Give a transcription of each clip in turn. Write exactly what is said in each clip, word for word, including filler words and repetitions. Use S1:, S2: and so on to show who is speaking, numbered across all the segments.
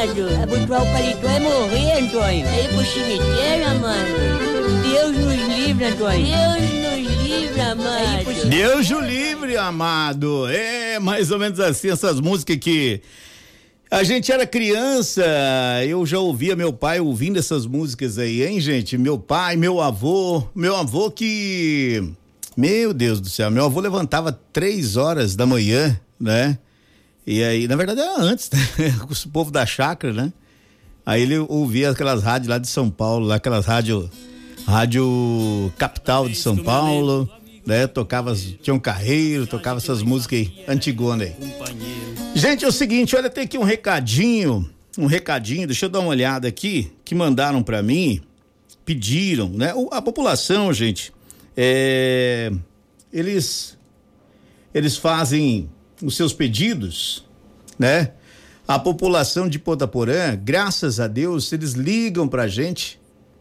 S1: Abotoar o paletó é morrer, Antônio. É ir pro cemitério, amado. Deus nos livre, Antônio. Deus nos livre, amado.
S2: Deus o livre, amado. É mais ou menos assim, essas músicas que a gente era criança, eu já ouvia meu pai ouvindo essas músicas aí, hein, gente? Meu pai, meu avô, meu avô que... Meu Deus do céu, meu avô levantava três horas da manhã, né? E aí, na verdade era antes, né? O povo da chácara, né? Aí ele ouvia aquelas rádios lá de São Paulo, lá aquelas rádio, rádio capital de São Paulo, né? Tocava, tinha um carreiro, tocava essas músicas aí, antigonas aí. Gente, é o seguinte, olha, tem aqui um recadinho, um recadinho, deixa eu dar uma olhada aqui, que mandaram pra mim, pediram, né? A população, gente, é, eles, eles fazem os seus pedidos, né? A população de Ponta Porã, graças a Deus, eles ligam pra gente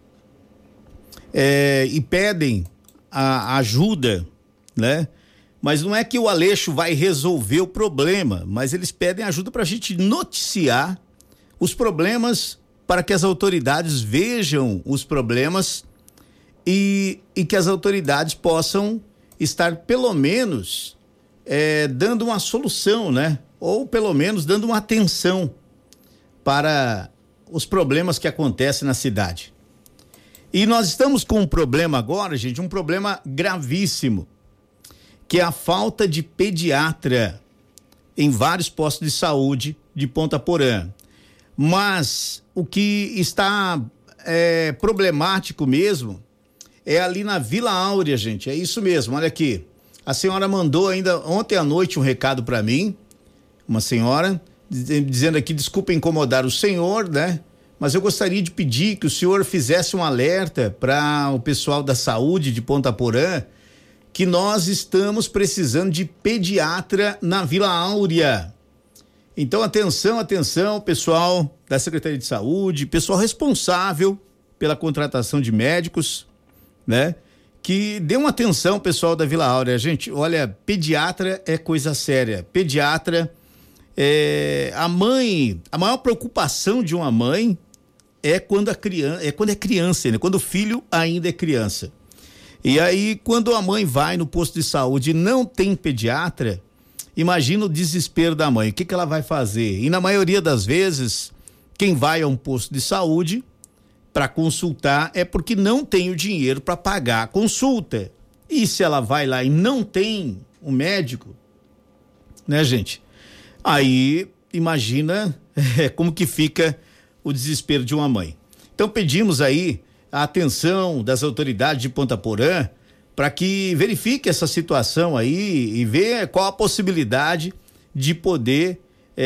S2: é, e pedem a ajuda, né? Mas não é que o Aleixo vai resolver o problema, mas eles pedem ajuda pra gente noticiar os problemas para que as autoridades vejam os problemas e, e que as autoridades possam estar pelo menos É, dando uma solução, né? Ou pelo menos dando uma atenção para os problemas que acontecem na cidade. E nós estamos com um problema agora, gente, um problema gravíssimo, que é a falta de pediatra em vários postos de saúde de Ponta Porã. Mas o que está é, problemático mesmo é ali na Vila Áurea, gente, é isso mesmo, olha aqui. A senhora mandou ainda ontem à noite um recado para mim, uma senhora, dizendo aqui, desculpa incomodar o senhor, né? Mas eu gostaria de pedir que o senhor fizesse um alerta para o pessoal da saúde de Ponta Porã, que nós estamos precisando de pediatra na Vila Áurea. Então, atenção, atenção, pessoal da Secretaria de Saúde, pessoal responsável pela contratação de médicos, né? Que dê uma atenção, pessoal da Vila Áurea. Gente, olha, pediatra é coisa séria. Pediatra, é, a mãe, a maior preocupação de uma mãe é quando a criança, é quando é criança, né? Quando o filho ainda é criança. E aí, quando a mãe vai no posto de saúde e não tem pediatra, imagina o desespero da mãe. O que que ela vai fazer? E na maioria das vezes, quem vai a um posto de saúde para consultar é porque não tem o dinheiro para pagar a consulta. E se ela vai lá e não tem um médico, né, gente? Aí imagina é, como que fica o desespero de uma mãe. Então pedimos aí a atenção das autoridades de Ponta Porã para que verifique essa situação aí e ver qual a possibilidade de poder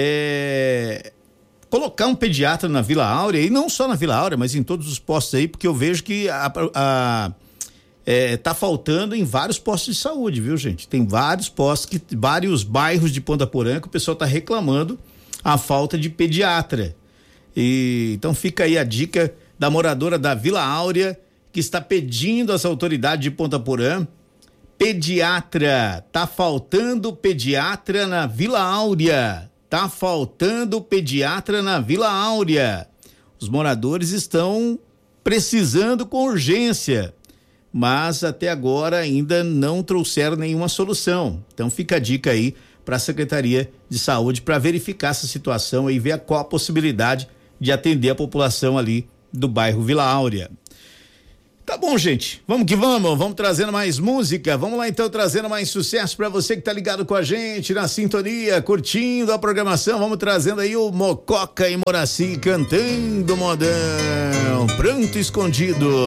S2: é, colocar um pediatra na Vila Áurea, e não só na Vila Áurea, mas em todos os postos aí, porque eu vejo que a, a, é, tá faltando em vários postos de saúde, viu, gente? Tem vários postos, que, vários bairros de Ponta Porã que o pessoal tá reclamando a falta de pediatra. E, então fica aí a dica da moradora da Vila Áurea, que está pedindo às autoridades de Ponta Porã, pediatra, tá faltando pediatra na Vila Áurea. Tá faltando pediatra na Vila Áurea. Os moradores estão precisando com urgência, mas até agora ainda não trouxeram nenhuma solução. Então fica a dica aí para a Secretaria de Saúde para verificar essa situação e ver qual a possibilidade de atender a população ali do bairro Vila Áurea. Tá bom, gente, vamos que vamos, vamos trazendo mais música, vamos lá então, trazendo mais sucesso pra você que tá ligado com a gente, na sintonia, curtindo a programação, vamos trazendo aí o Mococa e Moraci cantando modão, Pranto Escondido.